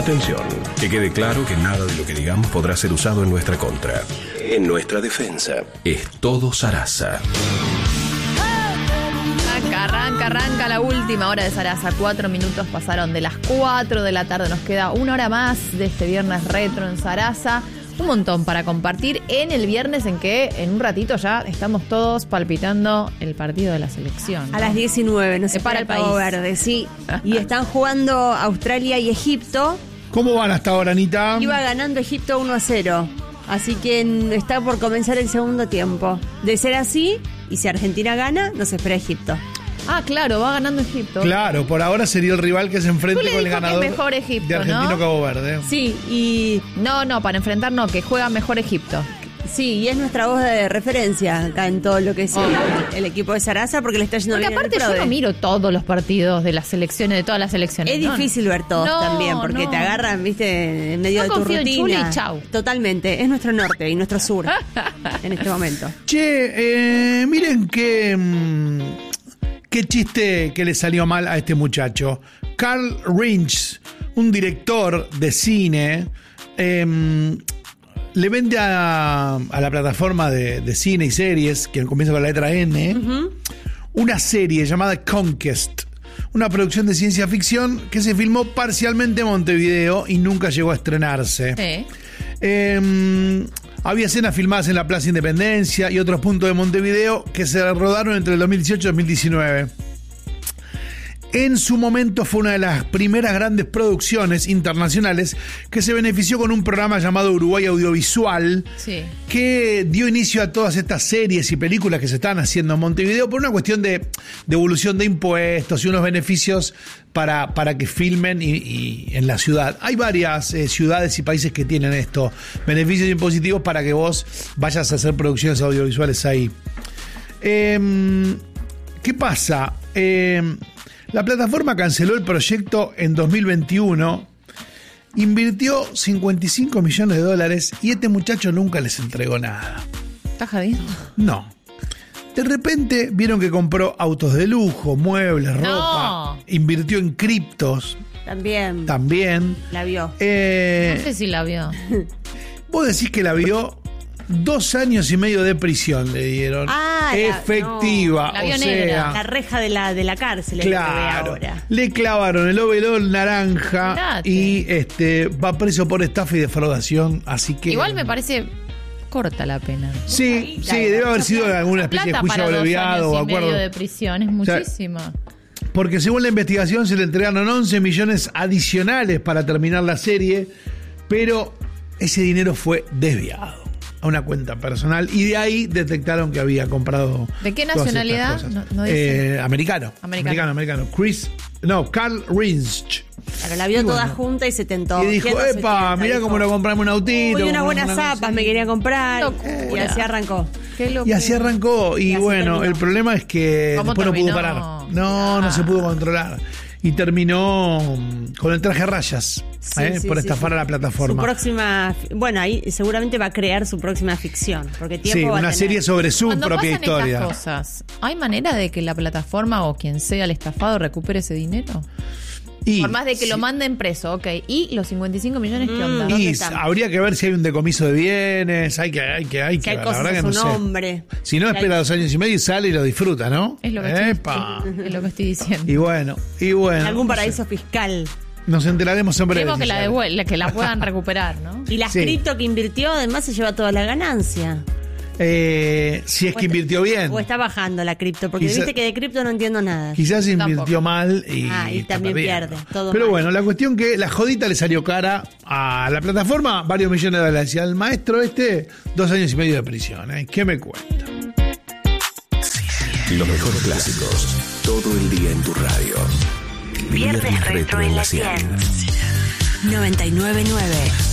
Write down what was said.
Atención, que quede claro que nada de lo que digamos podrá ser usado en nuestra contra. En nuestra defensa, es todo Sarasa. Arranca la última hora de Sarasa. 4 minutos pasaron de las 4 de la tarde. Nos queda una hora más de este viernes retro en Sarasa. Un montón para compartir en el viernes en que en un ratito ya estamos todos palpitando el partido de la selección, ¿no? A las 19, no se para el país. Cabo Verde, sí. Y están jugando Australia y Egipto. ¿Cómo van hasta ahora, Anita? Iba ganando Egipto 1-0. Así que está por comenzar el segundo tiempo. De ser así, y si Argentina gana, nos espera Egipto. Ah, claro, va ganando Egipto. Claro, por ahora sería el rival que se enfrente con el ganador es mejor Egipto, de Argentino, ¿no? Cabo Verde. Sí, y No, para enfrentar no, que juega mejor Egipto. sí, y es nuestra voz de referencia acá en todo lo que es el equipo de Sarasa, porque le está yendo Porque bien aparte en el yo PRODE. no miro todos los partidos de las selecciones, de todas las selecciones. Es No, difícil ver todos no, también, porque no. te agarran, viste, en medio Yo de tu confío en rutina. Chuli y chau. Totalmente, es nuestro norte y nuestro sur en este momento. Che, miren qué chiste que le salió mal a este muchacho. Carl Rinsch, un director de cine, le vende a la plataforma de cine y series, que comienza con la letra N, una serie llamada Conquest, una producción de ciencia ficción que se filmó parcialmente en Montevideo y nunca llegó a estrenarse. Sí. Había escenas filmadas en la Plaza Independencia y otros puntos de Montevideo que se rodaron entre el 2018 y 2019. En su momento fue una de las primeras grandes producciones internacionales que se benefició con un programa llamado Uruguay Audiovisual, Sí. que dio inicio a todas estas series y películas que se están haciendo en Montevideo por una cuestión de devolución de impuestos y unos beneficios para que filmen y en la ciudad. Hay varias ciudades y países que tienen esto, beneficios impositivos para que vos vayas a hacer producciones audiovisuales ahí. ¿Qué pasa? La plataforma canceló el proyecto en 2021, invirtió $55 millones y este muchacho nunca les entregó nada. ¿Estás jodido? No. De repente vieron que compró autos de lujo, muebles, ropa, invirtió en criptos también. La vio. No sé si la vio. Vos decís que la vio. 2 años y medio de prisión le dieron. Efectiva. No. La vio o negra. sea, La reja de la cárcel es lo que ve claro. ahora. Le clavaron el overol naranja. Mirate. Y va preso por estafa y defraudación. Así que. Igual me parece corta la pena. Sí, debe haber sido alguna especie de Plata juicio para 2 abreviado años o y medio acuerdo. de prisión es muchísima. Porque según la investigación se le entregaron 11 millones adicionales para terminar la serie, pero ese dinero fue desviado a una cuenta personal y de ahí detectaron que había comprado. ¿De qué todas estas nacionalidad? cosas. No dice. Americano. Carl Rinsch. Claro, la vio toda junta y se tentó. Y dijo, epa, mirá cómo lo compramos un autito. Uy, unas como buenas una zapas cosa". me quería comprar. Locura. Y así arrancó. Qué locura. Y así arrancó. Y así bueno, terminó. el problema es que ¿Cómo después no pudo terminó? parar. No se pudo controlar. Y terminó con el traje a rayas por estafar a la plataforma. Su próxima, bueno, ahí seguramente va a crear su próxima ficción, porque tiempo Sí, va a una tener. serie sobre su Cuando propia pasan historia. estas cosas, ¿hay manera de que la plataforma o quien sea el estafado recupere ese dinero? Y, Por más de que lo manden preso, ok. ¿Y los 55 millones qué onda? ¿Dónde y están? habría que ver si hay un decomiso de bienes, hay que Que hay ver, la cosas verdad a que su no sé. nombre. Si no, Que hay- espera 2 años y medio y sale y lo disfruta, ¿no? Es lo que Epa. es lo que estoy diciendo. Y bueno. En algún no paraíso fiscal. sé. Nos enteraremos en breve. Queremos que si la sale. que la puedan recuperar, ¿no? Y las Sí. cripto que invirtió, además, se lleva toda la ganancia. Si es que invirtió bien. O está bajando la cripto, porque Quizá- viste que de cripto no entiendo nada. Quizás invirtió Tampoco. mal y Y también perdiendo. pierde, todo Pero mal. bueno, la cuestión que la jodita le salió cara a la plataforma, varios millones de dólares. Y al maestro 2 años y medio de prisión. ¿Qué me cuenta? Los mejores clásicos, todo el día en tu radio. Viernes retro en la 100. 99.9.